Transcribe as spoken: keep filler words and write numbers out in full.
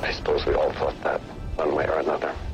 I suppose we all thought that, one way or another.